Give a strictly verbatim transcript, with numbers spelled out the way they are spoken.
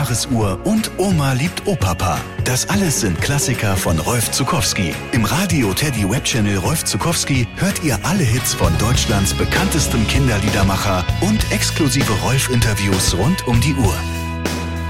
Jahresuhr und Oma liebt Opapa. Das alles sind Klassiker von Rolf Zuckowski. Im Radio Teddy Webchannel Rolf Zuckowski hört ihr alle Hits von Deutschlands bekanntestem Kinderliedermacher und exklusive Rolf-Interviews rund um die Uhr.